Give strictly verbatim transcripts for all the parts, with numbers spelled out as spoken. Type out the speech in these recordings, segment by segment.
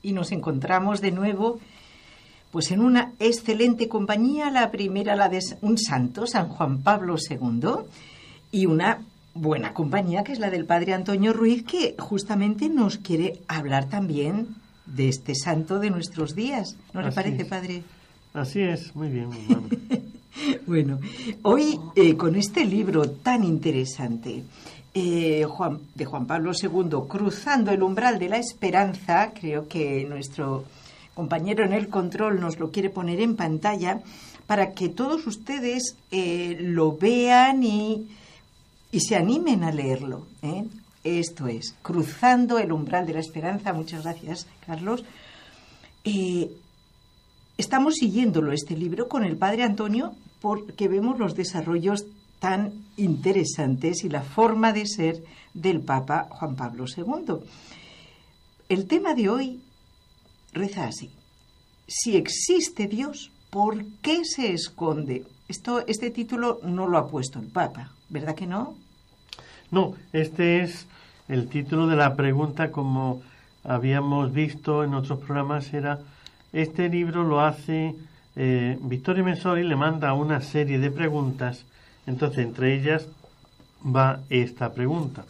y nos encontramos de nuevo pues en una excelente compañía, la primera la de un santo, San Juan Pablo segundo, y una buena compañía que es la del padre Antonio Ruiz, que justamente nos quiere hablar también de este santo de nuestros días. ¿No le parece, es. padre? Así es, muy bien, mi hermano. Bueno, hoy eh, con este libro tan interesante eh, Juan, de Juan Pablo segundo, Cruzando el umbral de la esperanza, creo que nuestro compañero en el control nos lo quiere poner en pantalla para que todos ustedes eh, lo vean y, y se animen a leerlo, ¿eh? Esto es, Cruzando el umbral de la esperanza. Muchas gracias, Carlos. Eh, estamos siguiéndolo, este libro, con el padre Antonio, porque vemos los desarrollos tan interesantes y la forma de ser del Papa Juan Pablo segundo. El tema de hoy reza así: si existe Dios, ¿por qué se esconde? Esto, este título no lo ha puesto el Papa, ¿verdad que no? No, este es el título de la pregunta, como habíamos visto en otros programas. Era este libro lo hace eh, Vittorio Messori, le manda una serie de preguntas, entonces entre ellas va esta pregunta.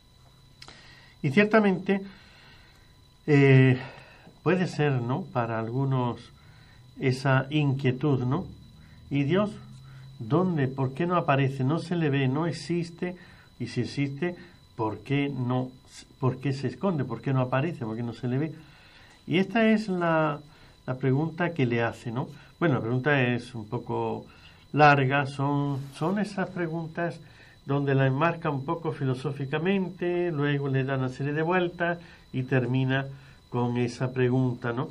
Y ciertamente eh, puede ser, ¿no?, para algunos esa inquietud, ¿no? ¿Y Dios dónde? ¿Por qué no aparece? No se le ve, no existe. Y si existe, ¿por qué no? ¿Por qué se esconde? ¿Por qué no aparece? ¿Por qué no se le ve? Y esta es la, la pregunta que le hace, ¿no? Bueno, la pregunta es un poco larga, son, son esas preguntas donde la enmarca un poco filosóficamente, luego le da una serie de vueltas y termina con esa pregunta, ¿no?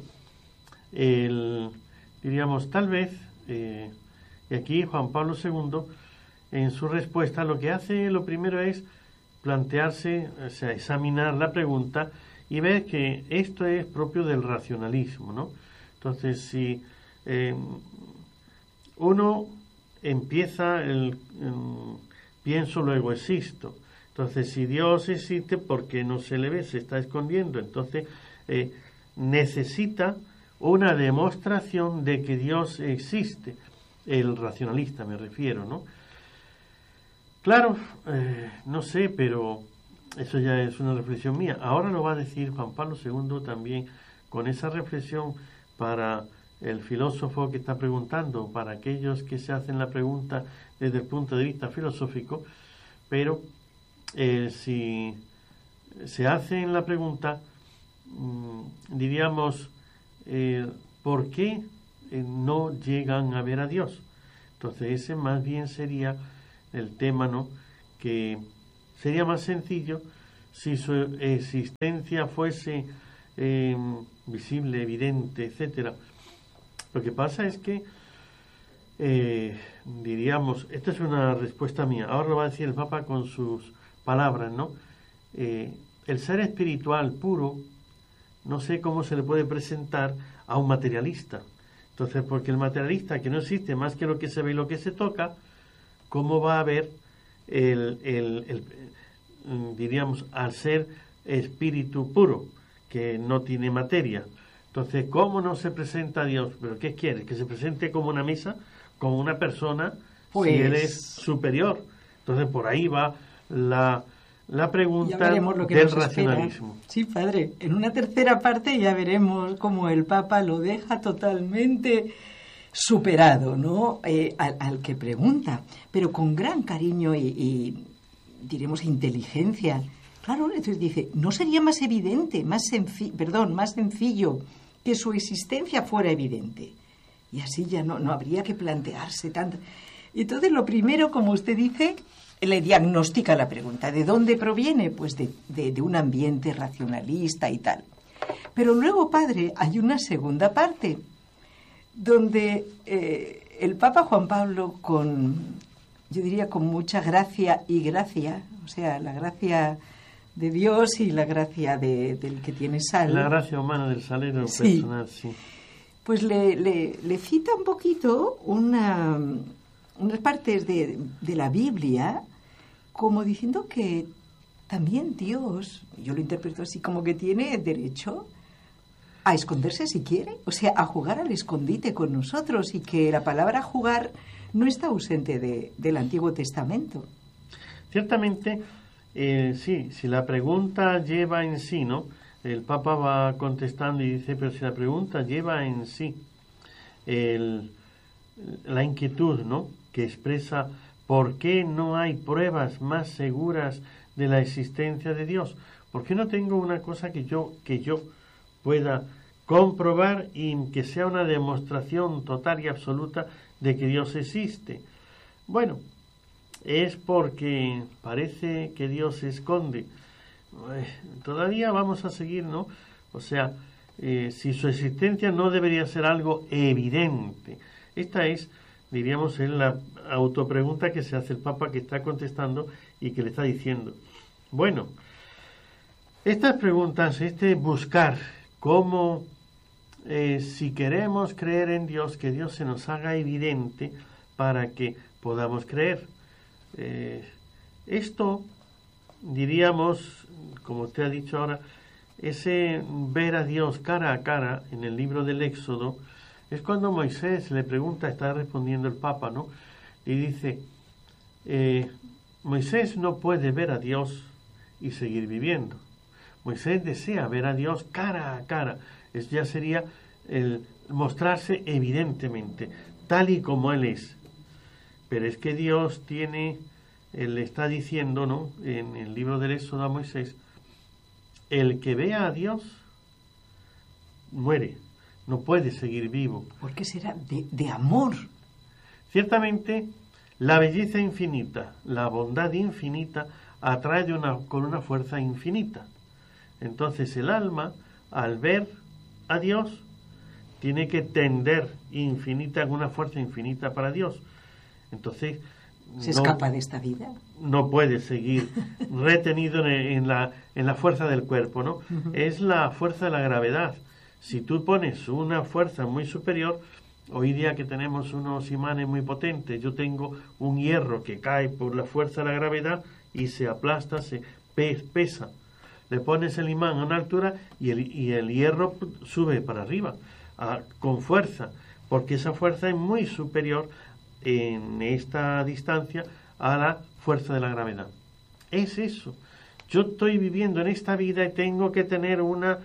El, diríamos, tal vez, eh, y aquí Juan Pablo segundo, en su respuesta, lo que hace, lo primero es plantearse, o sea, examinar la pregunta y ver que esto es propio del racionalismo, ¿no? Entonces, si eh, uno empieza el, el pienso, luego existo. Entonces, si Dios existe, ¿por qué no se le ve? Se está escondiendo. Entonces, eh, necesita una demostración de que Dios existe. El racionalista, me refiero, ¿no? Claro, eh, no sé, pero eso ya es una reflexión mía. Ahora lo va a decir Juan Pablo segundo también, con esa reflexión para el filósofo que está preguntando, para aquellos que se hacen la pregunta desde el punto de vista filosófico, pero eh, si se hacen la pregunta, mmm, diríamos, eh, ¿por qué eh, no llegan a ver a Dios? Entonces ese más bien sería el tema, ¿no?, que sería más sencillo si su existencia fuese eh, visible, evidente, etcétera. Lo que pasa es que eh, diríamos, esta es una respuesta mía, ahora lo va a decir el Papa con sus palabras, ¿no? Eh, el ser espiritual puro, no sé cómo se le puede presentar a un materialista. Entonces, porque el materialista, que no existe más que lo que se ve y lo que se toca, ¿cómo va a ver el, el, el, el diríamos, al ser espíritu puro, que no tiene materia? Entonces, ¿cómo no se presenta a Dios? ¿Pero qué quiere? ¿Que se presente como una mesa, como una persona, pues, si Él es superior? Entonces, por ahí va la, la pregunta del racionalismo. Espera. Sí, padre. En una tercera parte ya veremos cómo el Papa lo deja totalmente superado, ¿no?, eh, al, al que pregunta, pero con gran cariño y, y diremos inteligencia. Claro, entonces dice, ¿no sería más evidente, más senci- perdón, más sencillo que su existencia fuera evidente? Y así ya no, no habría que plantearse tanto. Entonces, lo primero, como usted dice, le diagnostica la pregunta. ¿De dónde proviene? Pues de, de, de un ambiente racionalista y tal. Pero luego, padre, hay una segunda parte, donde eh, el Papa Juan Pablo, con, yo diría, con mucha gracia y gracia, o sea, la gracia de Dios y la gracia de, del que tiene sal. La gracia humana del salero sí, personal, sí. Pues le, le, le cita un poquito una, unas partes de, de la Biblia, como diciendo que también Dios, yo lo interpreto así, como que tiene derecho a esconderse si quiere, o sea, a jugar al escondite con nosotros, y que la palabra jugar no está ausente de, del Antiguo Testamento. Ciertamente, eh, sí, si la pregunta lleva en sí, ¿no? El Papa va contestando y dice, pero si la pregunta lleva en sí el, la inquietud, ¿no?, que expresa por qué no hay pruebas más seguras de la existencia de Dios. ¿Por qué no tengo una cosa que yo, que yo pueda comprobar y que sea una demostración total y absoluta de que Dios existe? Bueno, es porque parece que Dios se esconde. Eh, todavía vamos a seguir, ¿no? O sea, eh, si su existencia no debería ser algo evidente. Esta es, diríamos, es la autopregunta que se hace el Papa, que está contestando y que le está diciendo. Bueno, estas preguntas, este buscar cómo, eh, si queremos creer en Dios, que Dios se nos haga evidente para que podamos creer. Eh, esto, diríamos, como usted ha dicho ahora, ese ver a Dios cara a cara en el libro del Éxodo, es cuando Moisés le pregunta, está respondiendo el Papa, ¿no? Y dice, eh, Moisés no puede ver a Dios y seguir viviendo. Moisés desea ver a Dios cara a cara. Eso ya sería el mostrarse evidentemente, tal y como Él es. Pero es que Dios tiene, Él le está diciendo, ¿no?, en el libro del Éxodo a Moisés, el que vea a Dios muere, no puede seguir vivo. ¿Por qué será? De, de amor. Ciertamente, la belleza infinita, la bondad infinita, atrae de una, con una fuerza infinita. Entonces el alma, al ver a Dios, tiene que tender infinita, una fuerza infinita para Dios. Entonces se no, escapa de esta vida. No puede seguir retenido en, en, la, en la fuerza del cuerpo, ¿no? Uh-huh. Es la fuerza de la gravedad. Si tú pones una fuerza muy superior, hoy día que tenemos unos imanes muy potentes, yo tengo un hierro que cae por la fuerza de la gravedad y se aplasta, se pesa. Le pones el imán a una altura y el, y el hierro sube para arriba a, con fuerza, porque esa fuerza es muy superior en esta distancia a la fuerza de la gravedad. Es eso. Yo estoy viviendo en esta vida y tengo que tener una,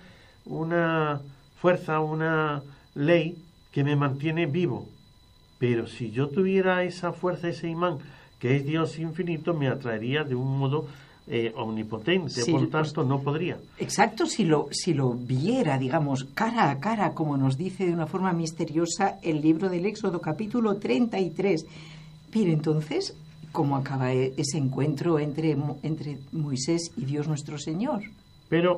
una fuerza, una ley que me mantiene vivo. Pero si yo tuviera esa fuerza, ese imán, que es Dios infinito, me atraería de un modo eh, omnipotente, sí, por lo tanto no podría. Exacto, si lo, si lo viera, digamos, cara a cara, como nos dice de una forma misteriosa el libro del Éxodo, capítulo treinta y tres. Pero entonces, ¿cómo acaba ese encuentro entre, entre Moisés y Dios nuestro Señor? Pero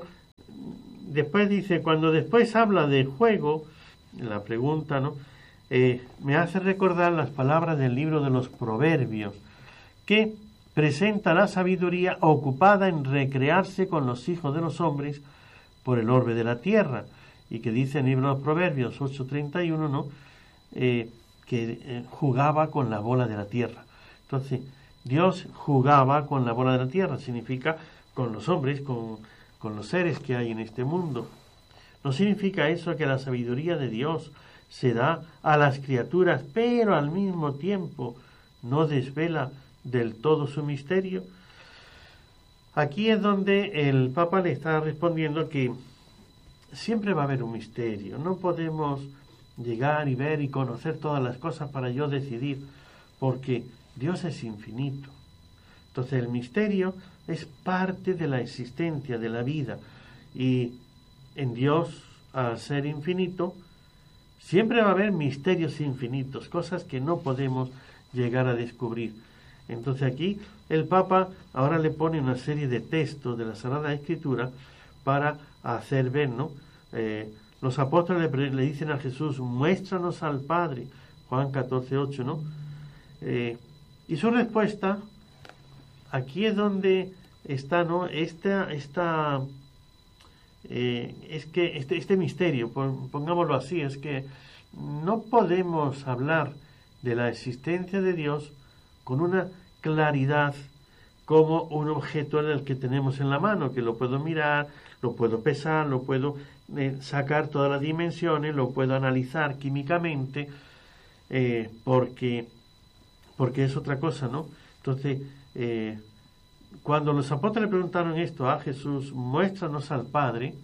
después dice, cuando después habla de juego, la pregunta, ¿no?, eh, me hace recordar las palabras del libro de los Proverbios, que presenta la sabiduría ocupada en recrearse con los hijos de los hombres por el orbe de la tierra, y que dice en el libro de los Proverbios ocho treinta y uno, ¿no?, eh, que eh, jugaba con la bola de la tierra. Entonces, Dios jugaba con la bola de la tierra, significa con los hombres, con, con los seres que hay en este mundo. No significa eso que la sabiduría de Dios se da a las criaturas, pero al mismo tiempo no desvela del todo su misterio. Aquí es donde el Papa le está respondiendo que siempre va a haber un misterio. No podemos llegar y ver y conocer todas las cosas para yo decidir, porque Dios es infinito. Entonces el misterio es parte de la existencia, de la vida, y en Dios, al ser infinito, siempre va a haber misterios infinitos, cosas que no podemos llegar a descubrir. Entonces aquí el Papa ahora le pone una serie de textos de la Sagrada Escritura para hacer ver, ¿no? Eh, los apóstoles le, le dicen a Jesús, muéstranos al Padre, Juan catorce ocho, ¿no? Eh, y su respuesta, aquí es donde está, ¿no?, esta, esta eh, es que este, este misterio, pongámoslo así, es que no podemos hablar de la existencia de Dios con una claridad como un objeto en el que tenemos en la mano, que lo puedo mirar, lo puedo pesar, lo puedo eh, sacar todas las dimensiones, lo puedo analizar químicamente, eh, porque, porque es otra cosa, ¿no? Entonces, eh, cuando los apóstoles le preguntaron esto a Jesús, muéstranos al Padre,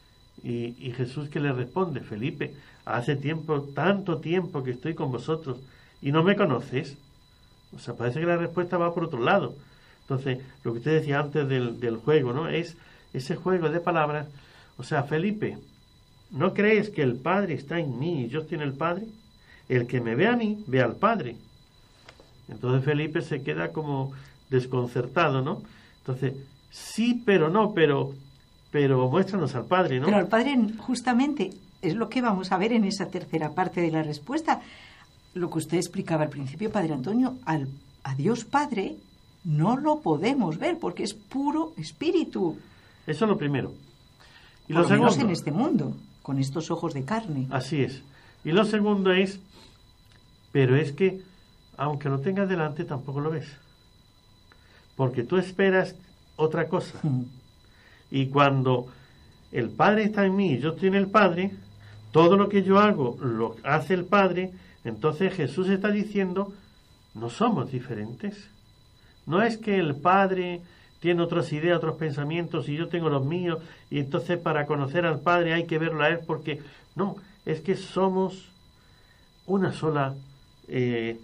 y, y Jesús que le responde, Felipe, hace tiempo, tanto tiempo que estoy con vosotros y no me conoces. O sea, parece que la respuesta va por otro lado. Entonces, lo que usted decía antes del, del juego, ¿no? Es ese juego de palabras. O sea, Felipe, ¿no crees que el Padre está en mí y yo estoy en el Padre? El que me ve a mí, ve al Padre. Entonces Felipe se queda como desconcertado, ¿no? Entonces, sí, pero no, pero, pero muéstranos al Padre, ¿no? Pero al Padre, justamente, es lo que vamos a ver en esa tercera parte de la respuesta. Lo que usted explicaba al principio, Padre Antonio, al, a Dios Padre no lo podemos ver porque es puro espíritu. Eso es lo primero. Y Por lo, lo menos segundo, en este mundo, con estos ojos de carne. Así es. Y lo segundo es, pero es que, aunque lo tengas delante, tampoco lo ves. Porque tú esperas otra cosa. Mm. Y cuando el Padre está en mí y yo estoy en el Padre, todo lo que yo hago lo hace el Padre. Entonces Jesús está diciendo, no somos diferentes. No es que el Padre tiene otras ideas, otros pensamientos y yo tengo los míos y entonces para conocer al Padre hay que verlo a Él porque... No, es que somos una sola, eh,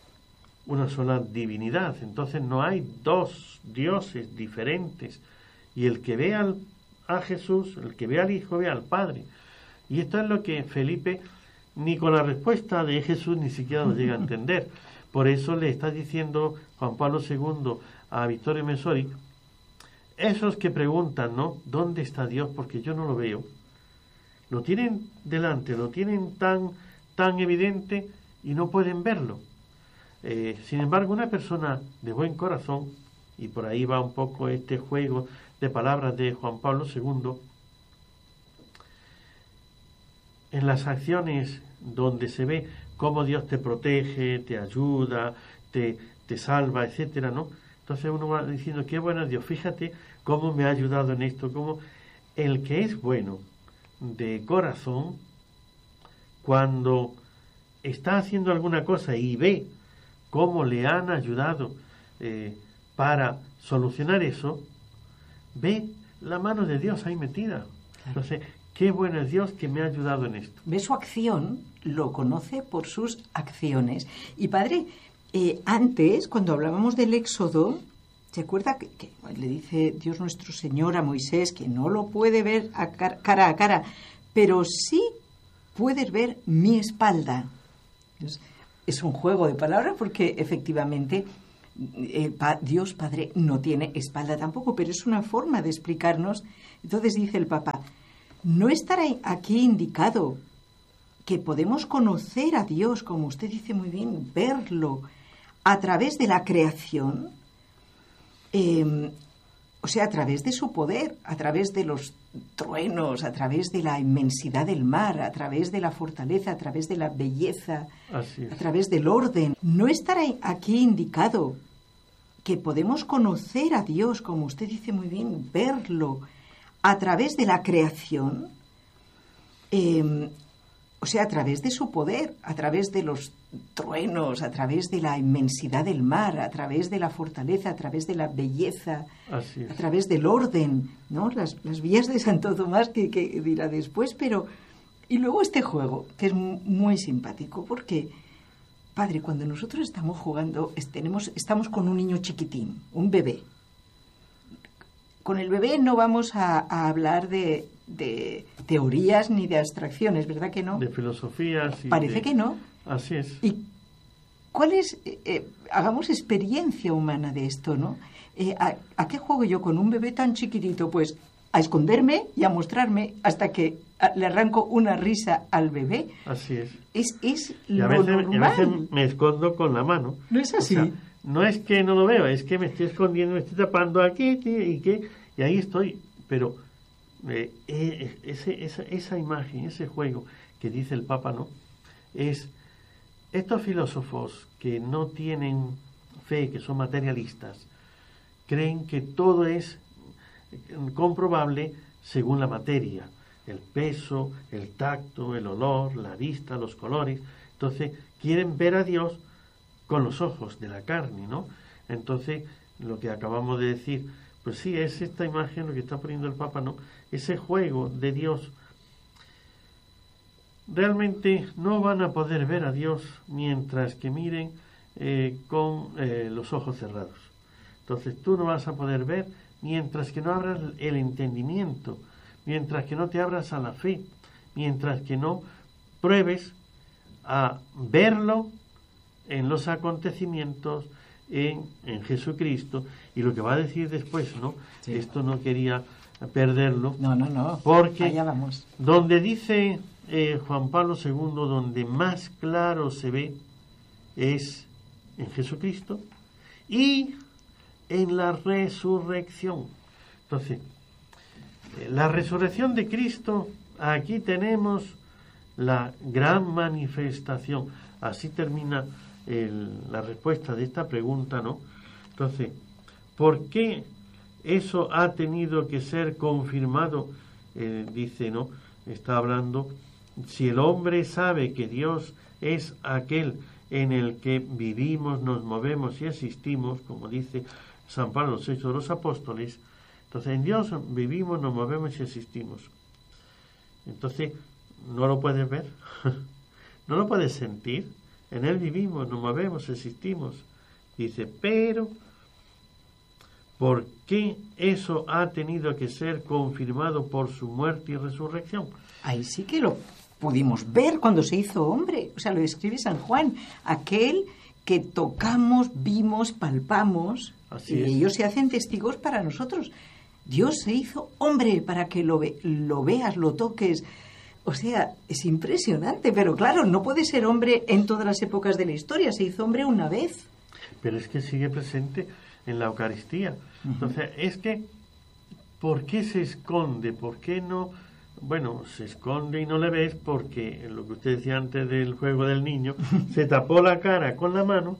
una sola divinidad. Entonces no hay dos dioses diferentes. Y el que ve al, a Jesús, el que ve al Hijo, ve al Padre. Y esto es lo que Felipe, ni con la respuesta de Jesús, ni siquiera lo llega a entender. Por eso le está diciendo Juan Pablo segundo a Vittorio Messori, esos que preguntan, ¿no? ¿Dónde está Dios? Porque yo no lo veo. Lo tienen delante, lo tienen tan, tan evidente y no pueden verlo. Eh, sin embargo, una persona de buen corazón, y por ahí va un poco este juego de palabras de Juan Pablo segundo, en las acciones donde se ve cómo Dios te protege, te ayuda, te, te salva, etcétera, ¿no? Entonces uno va diciendo, qué bueno Dios, fíjate cómo me ha ayudado en esto, cómo el que es bueno de corazón, cuando está haciendo alguna cosa y ve cómo le han ayudado eh, para solucionar eso, ve la mano de Dios ahí metida. Entonces, qué bueno es Dios que me ha ayudado en esto. Ve su acción, lo conoce por sus acciones. Y Padre, eh, antes, cuando hablábamos del Éxodo, ¿se acuerda que, que le dice Dios nuestro Señor a Moisés que no lo puede ver a cara, cara a cara, pero sí puedes ver mi espalda? Entonces, es un juego de palabras porque efectivamente eh, pa, Dios Padre no tiene espalda tampoco, pero es una forma de explicarnos. Entonces dice el Papa, no estará aquí indicado que podemos conocer a Dios, como usted dice muy bien, verlo a través de la creación, eh, o sea, a través de su poder, a través de los truenos, a través de la inmensidad del mar, a través de la fortaleza, a través de la belleza, a través del orden. No estará aquí indicado que podemos conocer a Dios, como usted dice muy bien, verlo a través de la creación, eh, o sea, a través de su poder, a través de los truenos, a través de la inmensidad del mar, a través de la fortaleza, a través de la belleza, a través del orden, ¿no? Las, las vías de Santo Tomás que, que dirá después, pero... Y luego este juego, que es muy simpático, porque, Padre, cuando nosotros estamos jugando, tenemos, estamos con un niño chiquitín, un bebé. Con el bebé no vamos a, a hablar de, de teorías ni de abstracciones, ¿verdad que no? De filosofías. Y Parece de... que no. Así es. ¿Y cuál es? Eh, eh, hagamos experiencia humana de esto, ¿no? Eh, ¿a, ¿A qué juego yo con un bebé tan chiquitito? Pues a esconderme y a mostrarme hasta que a, le arranco una risa al bebé. Así es. Es, es y a lo veces, normal. Y a veces me escondo con la mano. ¿No es así? O sea, no es que no lo veo, es que me estoy escondiendo, me estoy tapando aquí y que y ahí estoy. Pero eh, eh, ese, esa, esa imagen, ese juego que dice el Papa, ¿no? Es estos filósofos que no tienen fe, que son materialistas, creen que todo es comprobable según la materia, el peso, el tacto, el olor, la vista, los colores. Entonces quieren ver a Dios con los ojos de la carne, ¿no? Entonces, lo que acabamos de decir, pues sí, es esta imagen lo que está poniendo el Papa, ¿no? Ese juego de Dios. Realmente no van a poder ver a Dios mientras que miren eh, con eh, los ojos cerrados. Entonces tú no vas a poder ver mientras que no abras el entendimiento, mientras que no te abras a la fe, mientras que no pruebes a verlo en los acontecimientos, en, en Jesucristo, y lo que va a decir después, ¿no? Sí. Esto no quería perderlo. No, no, no. Porque allá vamos. Donde dice eh, Juan Pablo segundo, donde más claro se ve es en Jesucristo y en la resurrección. Entonces, eh, la resurrección de Cristo, aquí tenemos la gran manifestación. Así termina el, la respuesta de esta pregunta, ¿no? Entonces, ¿por qué eso ha tenido que ser confirmado? Eh, dice, ¿no? Está hablando, si el hombre sabe que Dios es aquel en el que vivimos, nos movemos y existimos, como dice San Pablo, los Hechos de los Apóstoles, entonces en Dios vivimos, nos movemos y existimos. Entonces, ¿no lo puedes ver? ¿No lo puedes sentir? En Él vivimos, nos movemos, existimos. Dice, pero ¿por qué eso ha tenido que ser confirmado por su muerte y resurrección? Ahí sí que lo pudimos ver cuando se hizo hombre. O sea, lo describe San Juan, aquel que tocamos, vimos, palpamos, Así y es. ellos se hacen testigos para nosotros. Dios se hizo hombre para que lo, ve, lo veas, lo toques. O sea, es impresionante, pero claro, no puede ser hombre en todas las épocas de la historia, se hizo hombre una vez. Pero es que sigue presente en la Eucaristía. Uh-huh. Entonces, es que, ¿por qué se esconde? ¿Por qué no? Bueno, se esconde y no le ves porque, lo que usted decía antes del juego del niño, se tapó la cara con la mano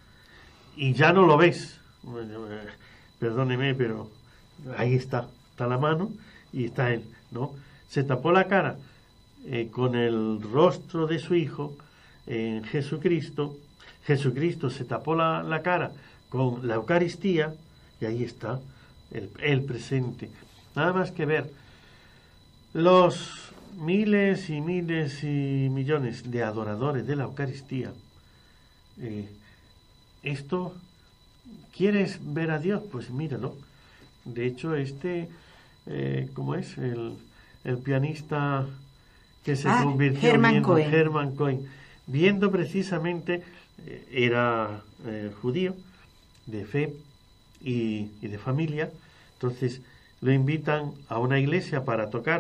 y ya no lo ves. Bueno, eh, perdóneme, pero ahí está, está la mano y está él, ¿no? Se tapó la cara eh, con el rostro de su hijo en Jesucristo. Jesucristo se tapó la, la cara con la Eucaristía y ahí está el, el presente. Nada más que ver los miles y miles y millones de adoradores de la Eucaristía. Eh, esto, ¿quieres ver a Dios? Pues míralo. De hecho, este, eh, ¿cómo es? El, el pianista que se ah, convirtió Hermann viendo, Cohen. Hermann Cohen, viendo precisamente, eh, era eh, judío, de fe y, y de familia. Entonces lo invitan a una iglesia para tocar